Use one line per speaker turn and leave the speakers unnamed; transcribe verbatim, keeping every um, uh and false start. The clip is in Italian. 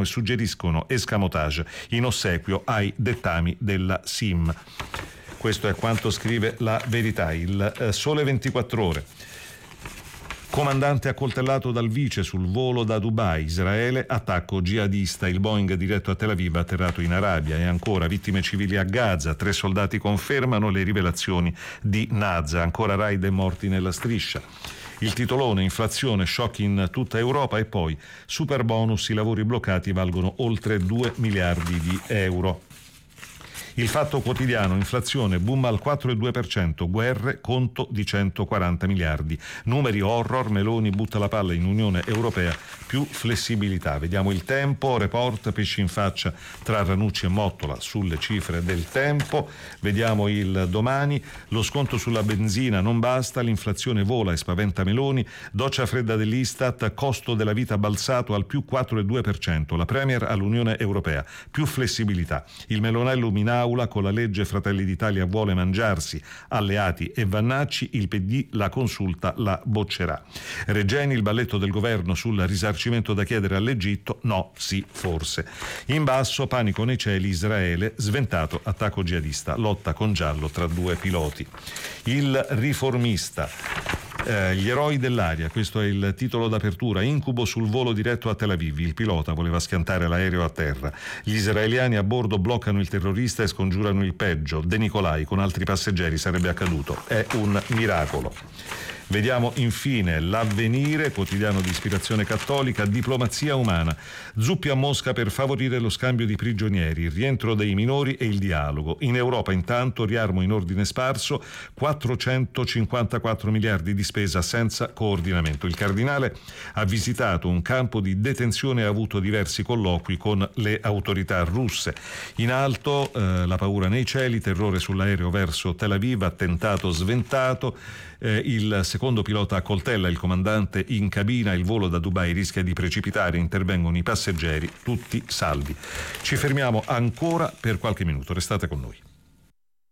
e suggeriscono escamotage in ossequio ai dettami della S I M. Questo è quanto scrive La Verità. Il eh, Sole ventiquattro Ore. Comandante accoltellato dal vice sul volo da Dubai, Israele, attacco jihadista, il Boeing diretto a Tel Aviv atterrato in Arabia. E ancora vittime civili a Gaza, tre soldati confermano le rivelazioni di Naza, ancora raid e morti nella striscia. Il titolone, inflazione, shock in tutta Europa e poi super bonus, i lavori bloccati valgono oltre due miliardi di euro. Il Fatto Quotidiano, inflazione, boom al quattro virgola due per cento, guerre, conto di centoquaranta miliardi. Numeri horror, Meloni butta la palla in Unione Europea, più flessibilità. Vediamo Il Tempo, report, pesci in faccia tra Ranucci e Mottola sulle cifre del Tempo. Vediamo il Domani, lo sconto sulla benzina non basta, l'inflazione vola e spaventa Meloni, doccia fredda dell'Istat, costo della vita balzato al più quattro virgola due per cento, la Premier all'Unione Europea, più flessibilità. Il Melonellum in aula, con la legge Fratelli d'Italia vuole mangiarsi alleati e Vannacci, il P D la consulta la boccerà. Regeni, il balletto del governo sul risarcimento da chiedere all'Egitto, no, sì, forse. In basso, panico nei cieli, Israele, sventato attacco jihadista, lotta con giallo tra due piloti. Il Riformista. Eh, gli eroi dell'aria, questo è il titolo d'apertura. Incubo sul volo diretto a Tel Aviv, il pilota voleva schiantare l'aereo a terra, gli israeliani a bordo bloccano il terrorista e scongiurano il peggio. De Nicolai con altri passeggeri sarebbe accaduto, è un miracolo. Vediamo infine L'Avvenire, quotidiano di ispirazione cattolica, diplomazia umana. Zuppi a Mosca per favorire lo scambio di prigionieri, il rientro dei minori e il dialogo. In Europa intanto riarmo in ordine sparso, quattrocentocinquantaquattro miliardi di spesa senza coordinamento. Il cardinale ha visitato un campo di detenzione e ha avuto diversi colloqui con le autorità russe. In alto eh, la paura nei cieli, terrore sull'aereo verso Tel Aviv, attentato sventato. Eh, il secondo pilota accoltella il comandante in cabina, il volo da Dubai rischia di precipitare, intervengono i passeggeri, tutti salvi. Ci fermiamo ancora per qualche minuto, restate con noi.